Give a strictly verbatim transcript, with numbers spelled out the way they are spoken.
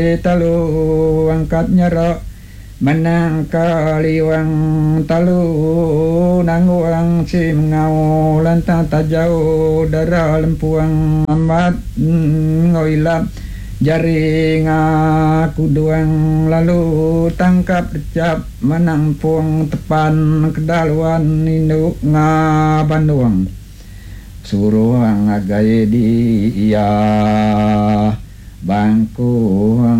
talu angkat nyerok menang kaliwang talu nanguang si mengau lantang tajau darah lempuang amat ngoilap jaring aku duang lalu tangkap recap menampung tepan kedaluan induk ngabanduang suruh ngagai dia bangku